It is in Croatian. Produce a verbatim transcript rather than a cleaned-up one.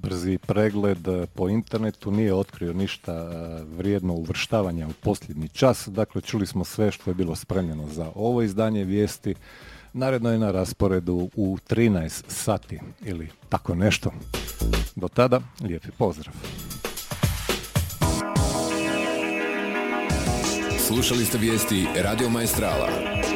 brzi pregled po internetu nije otkrio ništa vrijedno uvrštavanja u posljednji čas. Dakle, čuli smo sve što je bilo spremljeno za ovo izdanje vijesti. Naredno je na rasporedu u trinaest sati ili tako nešto. Do tada, lijepi pozdrav. Slušali ste vijesti Radio Maestrala.